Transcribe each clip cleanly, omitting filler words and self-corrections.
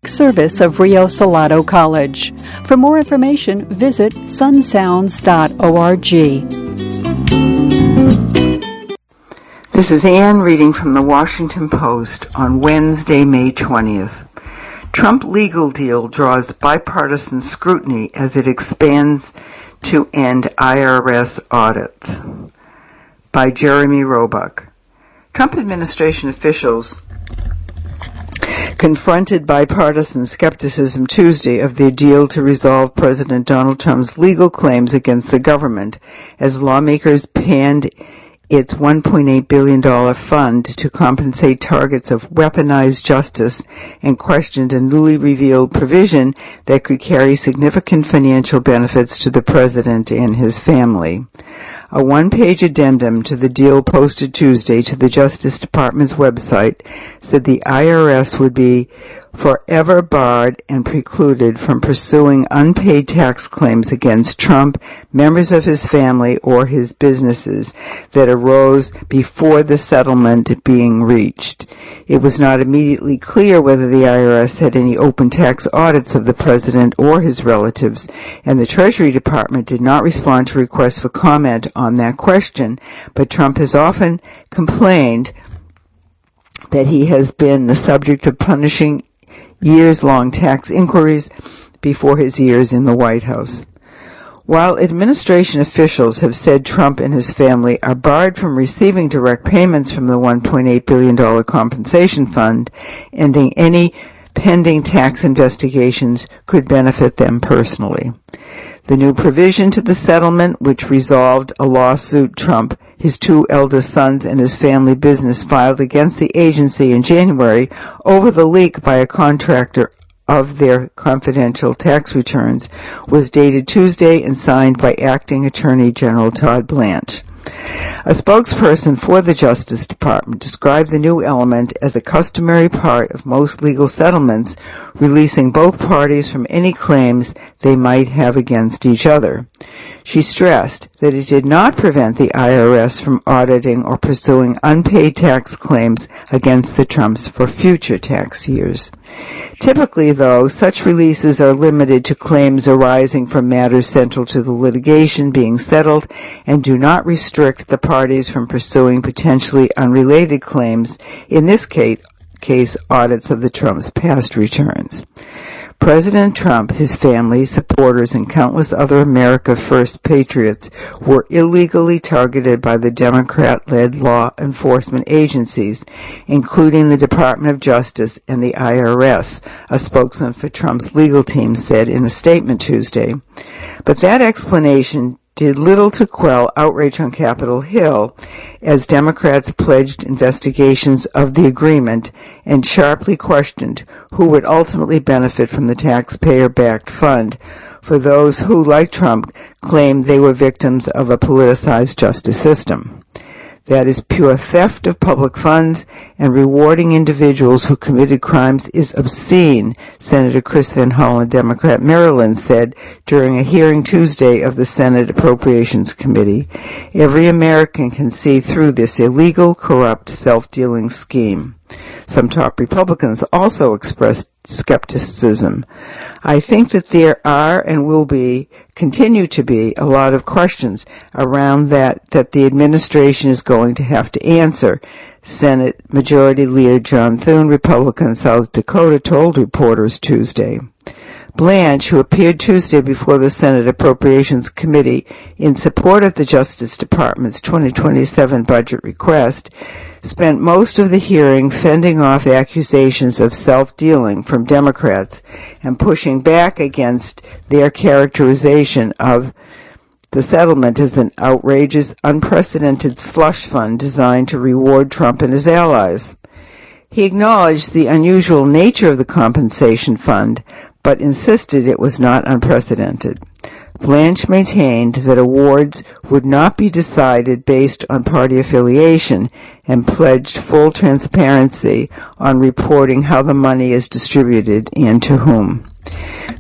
Service of Rio Salado College. For more information, visit sunsounds.org. This is Ann reading from the Washington Post on Wednesday, May 20th. Trump legal deal draws bipartisan scrutiny as it expands to end IRS audits. By Jeremy Roebuck. Trump administration officials confronted bipartisan skepticism Tuesday of their deal to resolve President Donald Trump's legal claims against the government as lawmakers panned its $1.8 billion fund to compensate targets of weaponized justice and questioned a newly revealed provision that could carry significant financial benefits to the president and his family. A one-page addendum to the deal posted Tuesday to the Justice Department's website said the IRS would be forever barred and precluded from pursuing unpaid tax claims against Trump, members of his family, or his businesses that arose before the settlement being reached. It was not immediately clear whether the IRS had any open tax audits of the president or his relatives, and the Treasury Department did not respond to requests for comment on that question, but Trump has often complained that he has been the subject of punishing years-long tax inquiries before his years in the White House. While administration officials have said Trump and his family are barred from receiving direct payments from the $1.8 billion compensation fund, ending any pending tax investigations could benefit them personally. The new provision to the settlement, which resolved a lawsuit Trump, his two eldest sons, and his family business filed against the agency in January over the leak by a contractor of their confidential tax returns, was dated Tuesday and signed by Acting Attorney General Todd Blanche. A spokesperson for the Justice Department described the new element as a customary part of most legal settlements, releasing both parties from any claims they might have against each other. She stressed that it did not prevent the IRS from auditing or pursuing unpaid tax claims against the Trumps for future tax years. Typically, though, such releases are limited to claims arising from matters central to the litigation being settled and do not restrict the parties from pursuing potentially unrelated claims, in this case audits of the Trumps' past returns. President Trump, his family, supporters, and countless other America First patriots were illegally targeted by the Democrat-led law enforcement agencies, including the Department of Justice and the IRS, a spokesman for Trump's legal team said in a statement Tuesday. But that explanation did little to quell outrage on Capitol Hill as Democrats pledged investigations of the agreement and sharply questioned who would ultimately benefit from the taxpayer-backed fund for those who, like Trump, claimed they were victims of a politicized justice system. That is pure theft of public funds, and rewarding individuals who committed crimes is obscene, Senator Chris Van Hollen, Democrat, Maryland, said during a hearing Tuesday of the Senate Appropriations Committee. Every American can see through this illegal, corrupt, self-dealing scheme. Some top Republicans also expressed skepticism. I think that there are and will continue to be a lot of questions around that the administration is going to have to answer, Senate Majority Leader John Thune, Republican, South Dakota, told reporters Tuesday. Blanche, who appeared Tuesday before the Senate Appropriations Committee in support of the Justice Department's 2027 budget request, spent most of the hearing fending off accusations of self-dealing from Democrats and pushing back against their characterization of the settlement as an outrageous, unprecedented slush fund designed to reward Trump and his allies. He acknowledged the unusual nature of the compensation fund, but insisted it was not unprecedented. Blanche maintained that awards would not be decided based on party affiliation and pledged full transparency on reporting how the money is distributed and to whom.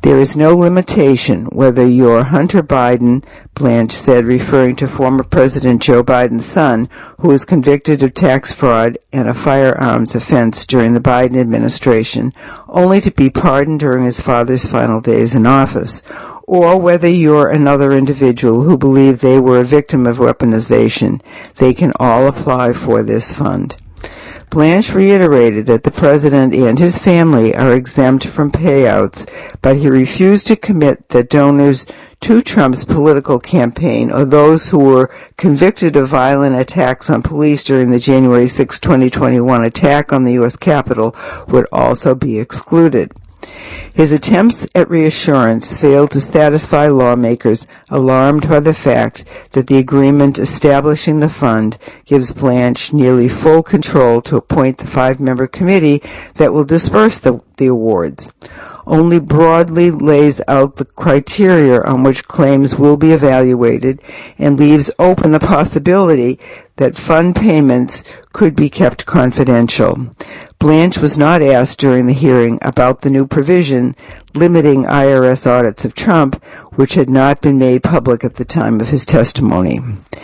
There is no limitation whether you're Hunter Biden, Blanche said, referring to former President Joe Biden's son, who was convicted of tax fraud and a firearms offense during the Biden administration, only to be pardoned during his father's final days in office, or whether you're another individual who believed they were a victim of weaponization. They can all apply for this fund. Blanche reiterated that the president and his family are exempt from payouts, but he refused to commit that donors to Trump's political campaign or those who were convicted of violent attacks on police during the January 6, 2021 attack on the U.S. Capitol would also be excluded. His attempts at reassurance failed to satisfy lawmakers alarmed by the fact that the agreement establishing the fund gives Blanche nearly full control to appoint the 5-member committee that will disperse the awards. Only broadly lays out the criteria on which claims will be evaluated and leaves open the possibility that fund payments could be kept confidential. Blanche was not asked during the hearing about the new provision limiting IRS audits of Trump, which had not been made public at the time of his testimony.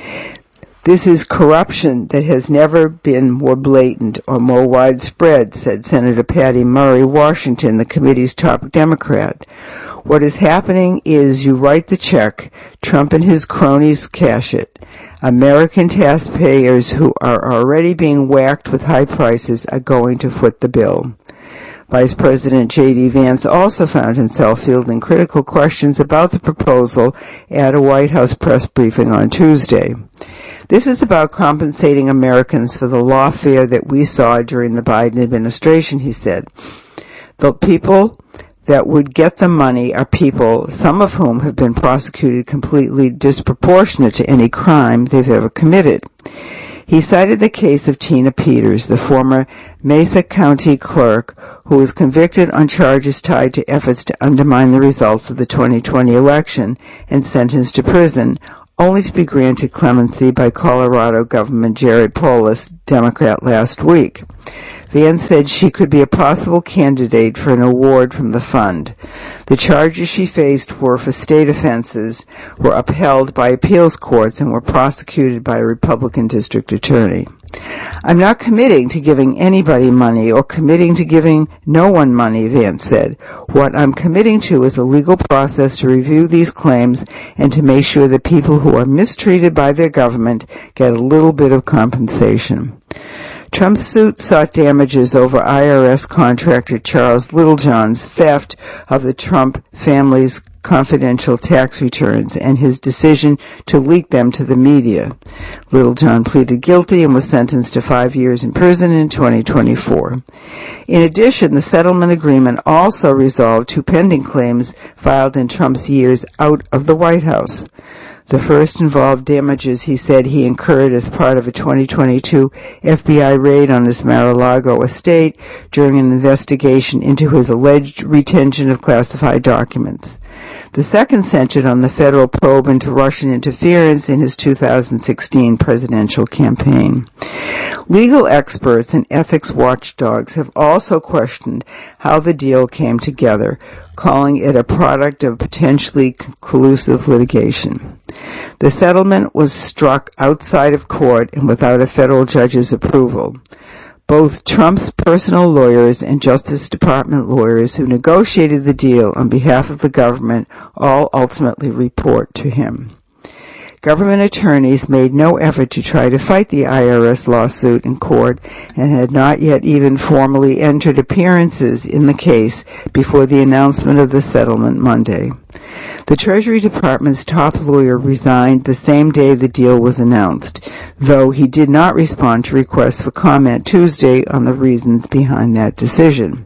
This is corruption that has never been more blatant or more widespread, said Senator Patty Murray Washington, the committee's top Democrat. What is happening is you write the check, Trump and his cronies cash it. American taxpayers who are already being whacked with high prices are going to foot the bill. Vice President J.D. Vance also found himself fielding critical questions about the proposal at a White House press briefing on Tuesday. This is about compensating Americans for the lawfare that we saw during the Biden administration, he said. The people that would get the money are people, some of whom have been prosecuted completely disproportionate to any crime they've ever committed. He cited the case of Tina Peters, the former Mesa County clerk who was convicted on charges tied to efforts to undermine the results of the 2020 election and sentenced to prison, only to be granted clemency by Colorado Governor Jared Polis, Democrat, last week. Vance said she could be a possible candidate for an award from the fund. The charges she faced were for state offenses, were upheld by appeals courts, and were prosecuted by a Republican district attorney. I'm not committing to giving anybody money or committing to giving no one money, Vance said. What I'm committing to is a legal process to review these claims and to make sure that people who are mistreated by their government get a little bit of compensation. Trump's suit sought damages over IRS contractor Charles Littlejohn's theft of the Trump family's confidential tax returns and his decision to leak them to the media. Littlejohn pleaded guilty and was sentenced to 5 years in prison in 2024. In addition, the settlement agreement also resolved 2 pending claims filed in Trump's years out of the White House. The first involved damages he said he incurred as part of a 2022 FBI raid on his Mar-a-Lago estate during an investigation into his alleged retention of classified documents. The second centered on the federal probe into Russian interference in his 2016 presidential campaign. Legal experts and ethics watchdogs have also questioned how the deal came together, calling it a product of potentially collusive litigation. The settlement was struck outside of court and without a federal judge's approval. Both Trump's personal lawyers and Justice Department lawyers who negotiated the deal on behalf of the government all ultimately report to him. Government attorneys made no effort to try to fight the IRS lawsuit in court and had not yet even formally entered appearances in the case before the announcement of the settlement Monday. The Treasury Department's top lawyer resigned the same day the deal was announced, though he did not respond to requests for comment Tuesday on the reasons behind that decision.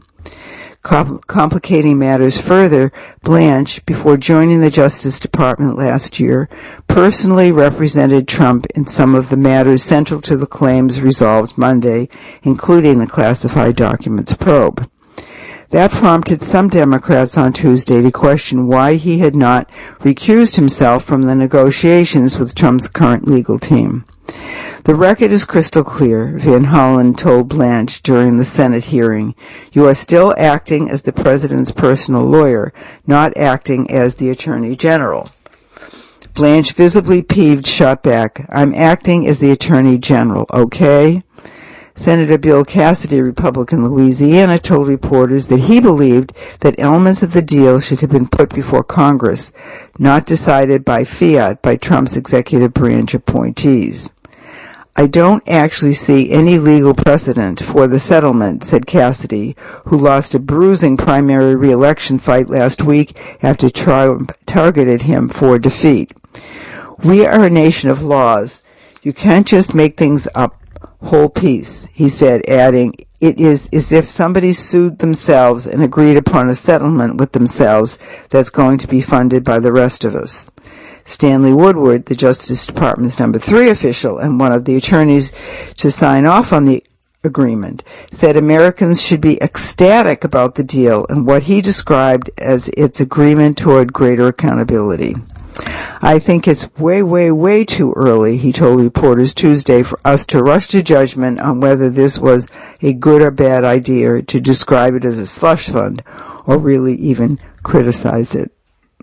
Complicating matters further, Blanche, before joining the Justice Department last year, personally represented Trump in some of the matters central to the claims resolved Monday, including the classified documents probe. That prompted some Democrats on Tuesday to question why he had not recused himself from the negotiations with Trump's current legal team. The record is crystal clear, Van Hollen told Blanche during the Senate hearing. You are still acting as the president's personal lawyer, not acting as the Attorney General. Blanche, visibly peeved, shot back, I'm acting as the Attorney General, okay? Senator Bill Cassidy, Republican Louisiana, told reporters that he believed that elements of the deal should have been put before Congress, not decided by fiat by Trump's executive branch appointees. I don't actually see any legal precedent for the settlement, said Cassidy, who lost a bruising primary re-election fight last week after Trump targeted him for defeat. We are a nation of laws. You can't just make things up whole piece, he said, adding, it is as if somebody sued themselves and agreed upon a settlement with themselves that's going to be funded by the rest of us. Stanley Woodward, the Justice Department's number 3 official and one of the attorneys to sign off on the agreement, said Americans should be ecstatic about the deal and what he described as its agreement toward greater accountability. I think it's way, way, way too early, he told reporters Tuesday, for us to rush to judgment on whether this was a good or bad idea, to describe it as a slush fund, or really even criticize it.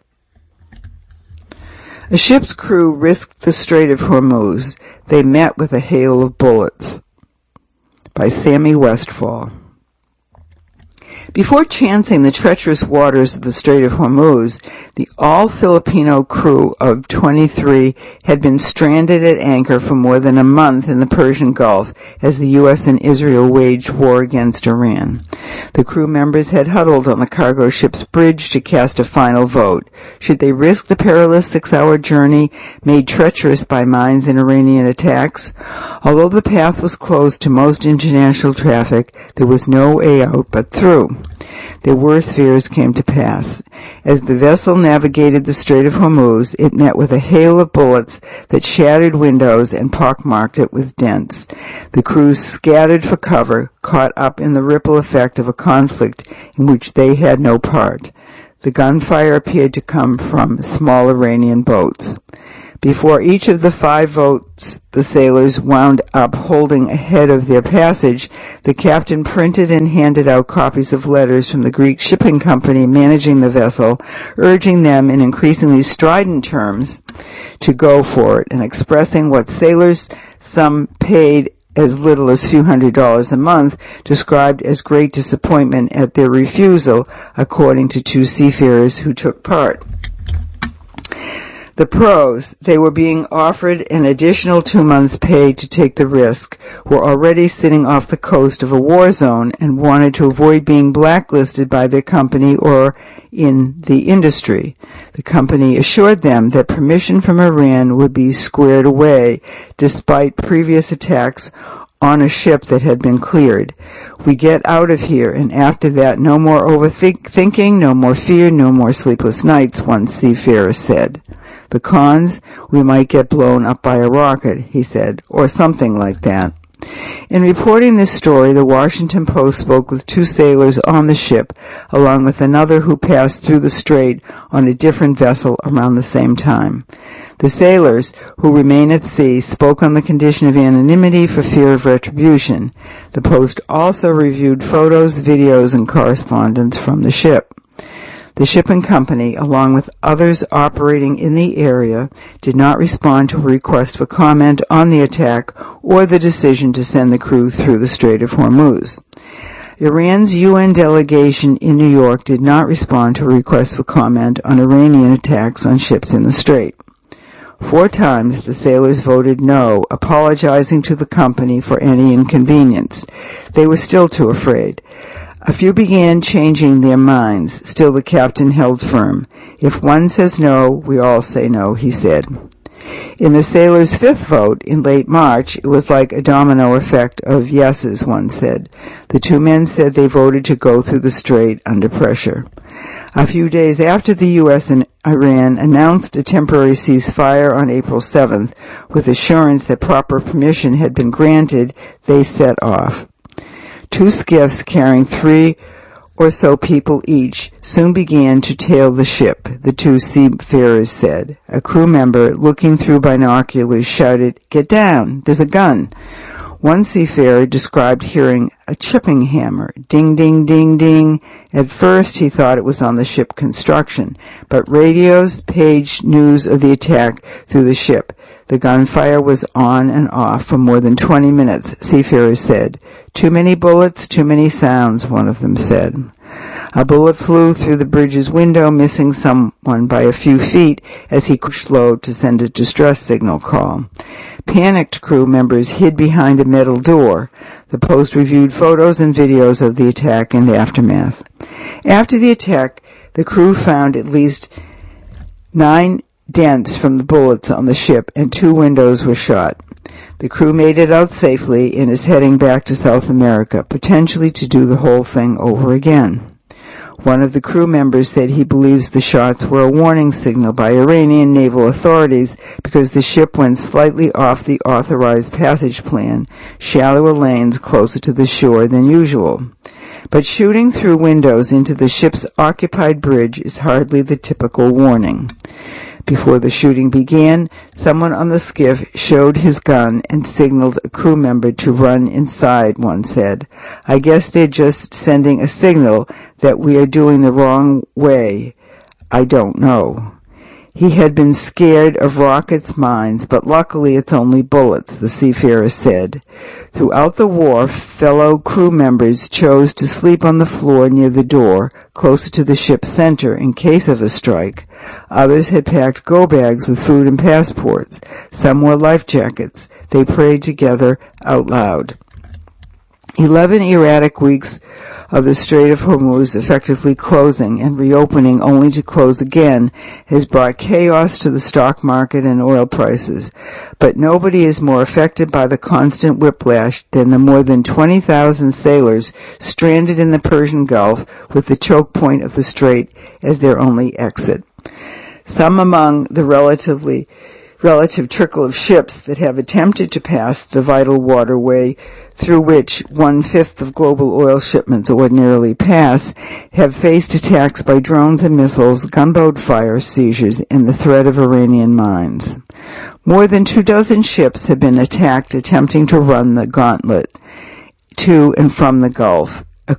A ship's crew risked the Strait of Hormuz. They met with a hail of bullets. By Sammy Westfall. Before chancing the treacherous waters of the Strait of Hormuz, the all-Filipino crew of 23 had been stranded at anchor for more than a month in the Persian Gulf as the U.S. and Israel waged war against Iran. The crew members had huddled on the cargo ship's bridge to cast a final vote. Should they risk the perilous 6-hour journey made treacherous by mines and Iranian attacks? Although the path was closed to most international traffic, there was no way out but through. Their worst fears came to pass. As the vessel navigated the Strait of Hormuz, it met with a hail of bullets that shattered windows and pockmarked it with dents. The crew scattered for cover, caught up in the ripple effect of a conflict in which they had no part. The gunfire appeared to come from small Iranian boats. Before each of the 5 votes the sailors wound up holding ahead of their passage, the captain printed and handed out copies of letters from the Greek shipping company managing the vessel, urging them in increasingly strident terms to go for it, and expressing what sailors, some paid as little as a few $100s a month, described as great disappointment at their refusal, according to 2 seafarers who took part. The pros, they were being offered an additional 2 months' pay to take the risk, were already sitting off the coast of a war zone and wanted to avoid being blacklisted by their company or in the industry. The company assured them that permission from Iran would be squared away, despite previous attacks on a ship that had been cleared. We get out of here, and after that, no more overthinking, no more fear, no more sleepless nights, one seafarer said. The cons, we might get blown up by a rocket, he said, or something like that. In reporting this story, the Washington Post spoke with 2 sailors on the ship, along with another who passed through the strait on a different vessel around the same time. The sailors, who remain at sea, spoke on the condition of anonymity for fear of retribution. The Post also reviewed photos, videos, and correspondence from the ship. The shipping company, along with others operating in the area, did not respond to a request for comment on the attack or the decision to send the crew through the Strait of Hormuz. Iran's UN delegation in New York did not respond to a request for comment on Iranian attacks on ships in the strait. 4 times the sailors voted no, apologizing to the company for any inconvenience. They were still too afraid. A few began changing their minds. Still, the captain held firm. If one says no, we all say no, he said. In the sailors' 5th vote in late March, it was like a domino effect of yeses, one said. The 2 men said they voted to go through the strait under pressure. A few days after the U.S. and Iran announced a temporary ceasefire on April 7th, with assurance that proper permission had been granted, they set off. 2 skiffs carrying 3 or so people each soon began to tail the ship, the two seafarers said. A crew member, looking through binoculars, shouted, "Get down! There's a gun!" One seafarer described hearing a chipping hammer, ding, ding, ding, ding. At first he thought it was on the ship construction, but radios paged news of the attack through the ship. The gunfire was on and off for more than 20 minutes, seafarers said. "Too many bullets, too many sounds," one of them said. A bullet flew through the bridge's window, missing someone by a few feet as he pushed low to send a distress signal call. Panicked crew members hid behind a metal door. The Post reviewed photos and videos of the attack and the aftermath. After the attack, the crew found at least 9 dents from the bullets on the ship, and 2 windows were shot. The crew made it out safely and is heading back to South America, potentially to do the whole thing over again. One of the crew members said he believes the shots were a warning signal by Iranian naval authorities because the ship went slightly off the authorized passage plan, shallower lanes closer to the shore than usual. But shooting through windows into the ship's occupied bridge is hardly the typical warning. Before the shooting began, someone on the skiff showed his gun and signaled a crew member to run inside, one said. "I guess they're just sending a signal that we are doing the wrong way. I don't know." He had been scared of rockets' mines, but luckily it's only bullets, the seafarer said. Throughout the war, fellow crew members chose to sleep on the floor near the door, closer to the ship's center, in case of a strike. Others had packed go-bags with food and passports. Some wore life jackets. They prayed together out loud. 11 erratic weeks of the Strait of Hormuz effectively closing and reopening only to close again has brought chaos to the stock market and oil prices. But nobody is more affected by the constant whiplash than the more than 20,000 sailors stranded in the Persian Gulf with the choke point of the strait as their only exit. Some among the relative trickle of ships that have attempted to pass the vital waterway through which 1/5 of global oil shipments ordinarily pass have faced attacks by drones and missiles, gunboat fire, seizures, and the threat of Iranian mines. More than 24 ships have been attacked attempting to run the gauntlet to and from the Gulf.